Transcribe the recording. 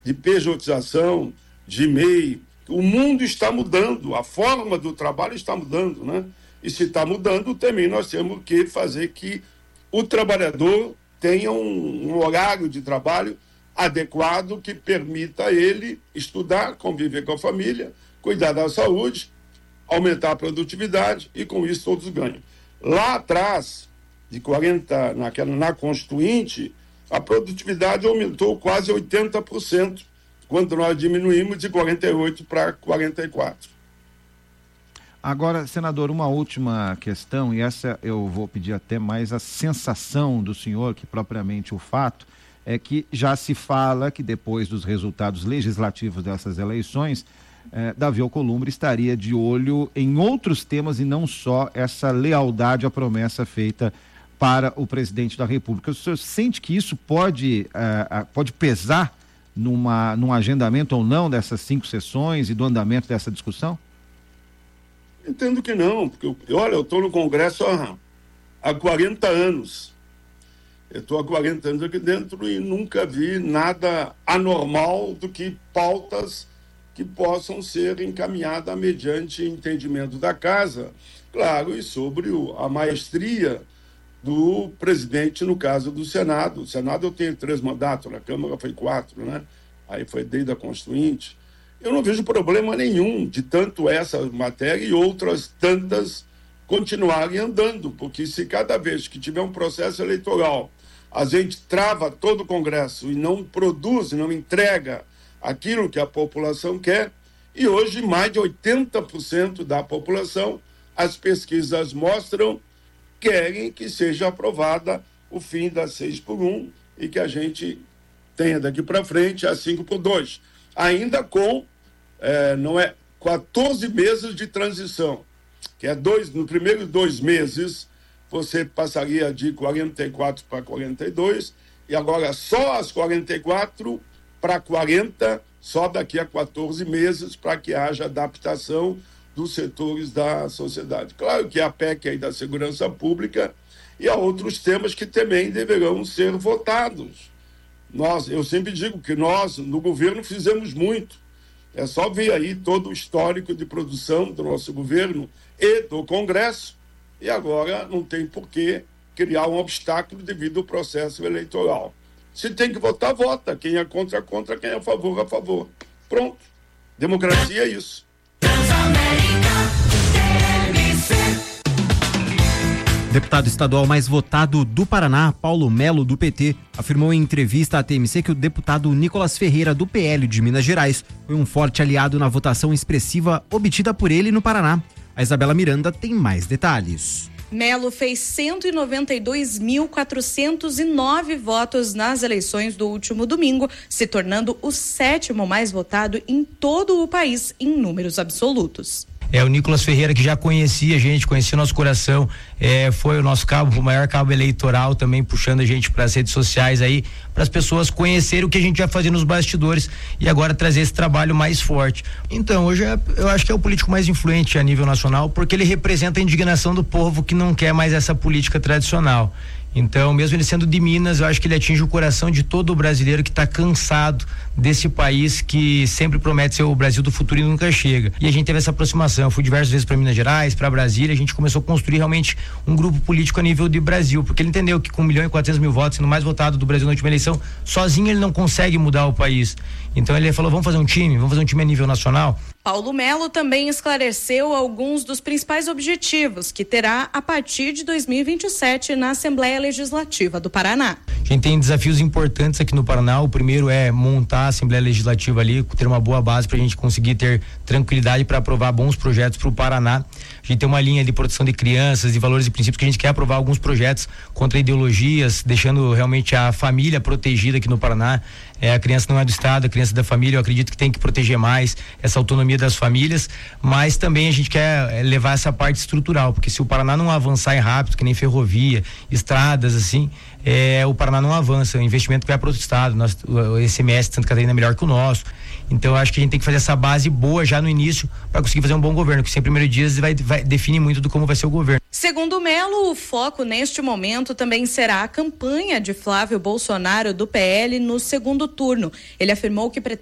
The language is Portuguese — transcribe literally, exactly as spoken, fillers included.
de pejotização, de M E I. O mundo está mudando, a forma do trabalho está mudando, né? E se está mudando, também nós temos que fazer que o trabalhador tenha um, um horário de trabalho adequado que permita a ele estudar, conviver com a família, cuidar da saúde, aumentar a produtividade e com isso todos ganham. Lá atrás, de quarenta, naquela, na Constituinte, a produtividade aumentou quase oitenta por cento, quando nós diminuímos de quarenta e oito para quarenta e quatro. Agora, senador, uma última questão, e essa eu vou pedir até mais a sensação do senhor que propriamente o fato, é que já se fala que depois dos resultados legislativos dessas eleições, eh, Davi Alcolumbre estaria de olho em outros temas e não só essa lealdade à promessa feita para o presidente da República. O senhor sente que isso pode, eh, pode pesar numa, num agendamento ou não dessas cinco sessões e do andamento dessa discussão? Entendo que não, porque, olha, eu estou no Congresso há, há quarenta anos. Eu estou há quarenta anos aqui dentro e nunca vi nada anormal do que pautas que possam ser encaminhadas mediante entendimento da Casa, claro, e sobre o, a maestria do presidente, no caso do Senado. O Senado eu tenho três mandatos, na Câmara foi quatro, né? Aí foi desde a Constituinte. Eu não vejo problema nenhum de tanto essa matéria e outras tantas continuarem andando, porque se cada vez que tiver um processo eleitoral a gente trava todo o Congresso e não produz, não entrega aquilo que a população quer, e hoje mais de oitenta por cento da população, as pesquisas mostram, querem que seja aprovada o fim da seis por um e que a gente tenha daqui para frente a cinco por dois. Ainda com, é, não é, quatorze meses de transição, que é dois, no primeiro dois meses, você passaria de quarenta e quatro para quarenta e dois, e agora só as quarenta e quatro para quarenta, só daqui a quatorze meses, para que haja adaptação dos setores da sociedade. Claro que há a P E C aí da segurança pública e há outros temas que também deverão ser votados. Nós, eu sempre digo que nós, no governo, fizemos muito. É só ver aí todo o histórico de produção do nosso governo e do Congresso, e agora não tem por que criar um obstáculo devido ao processo eleitoral. Se tem que votar, vota. Quem é contra, contra. Quem é a favor, a favor. Pronto. Democracia é isso. Deputado estadual mais votado do Paraná, Paulo Melo, do P T, afirmou em entrevista à T M C que o deputado Nicolas Ferreira, do P L de Minas Gerais, foi um forte aliado na votação expressiva obtida por ele no Paraná. A Isabela Miranda tem mais detalhes. Melo fez cento e noventa e dois mil quatrocentos e nove votos nas eleições do último domingo, se tornando o sétimo mais votado em todo o país em números absolutos. É o Nicolas Ferreira, que já conhecia a gente, conhecia o nosso coração, é, foi o nosso cabo, o maior cabo eleitoral, também puxando a gente para as redes sociais aí, para as pessoas conhecerem o que a gente vai fazer nos bastidores e agora trazer esse trabalho mais forte. Então, hoje é, eu acho que é o político mais influente a nível nacional, porque ele representa a indignação do povo que não quer mais essa política tradicional. Então, mesmo ele sendo de Minas, eu acho que ele atinge o coração de todo o brasileiro que está cansado desse país que sempre promete ser o Brasil do futuro e nunca chega. E a gente teve essa aproximação. Eu fui diversas vezes para Minas Gerais, para Brasília, a gente começou a construir realmente um grupo político a nível de Brasil, porque ele entendeu que com um milhão e quatrocentos mil votos, sendo mais votado do Brasil na última eleição, sozinho ele não consegue mudar o país. Então ele falou, vamos fazer um time, vamos fazer um time a nível nacional. Paulo Melo também esclareceu alguns dos principais objetivos que terá a partir de dois mil e vinte e sete na Assembleia Legislativa do Paraná. A gente tem desafios importantes aqui no Paraná. O primeiro é montar a Assembleia Legislativa ali, ter uma boa base para a gente conseguir ter tranquilidade para aprovar bons projetos para o Paraná. A gente tem uma linha de proteção de crianças, de valores e princípios, que a gente quer aprovar alguns projetos contra ideologias, deixando realmente a família protegida aqui no Paraná. É, a criança não é do Estado, a criança é da família. Eu acredito que tem que proteger mais essa autonomia das famílias, mas também a gente quer levar essa parte estrutural, porque se o Paraná não avançar rápido, que nem ferrovia, estradas, assim, é, o Paraná não avança. O investimento vai para outro estado. Nós, o I C M S de Santa Catarina é melhor que o nosso. Então, eu acho que a gente tem que fazer essa base boa já no início para conseguir fazer um bom governo, que sem primeiros dias vai, vai definir muito do como vai ser o governo. Segundo Melo, o foco neste momento também será a campanha de Flávio Bolsonaro do P L no segundo turno. Ele afirmou que pretende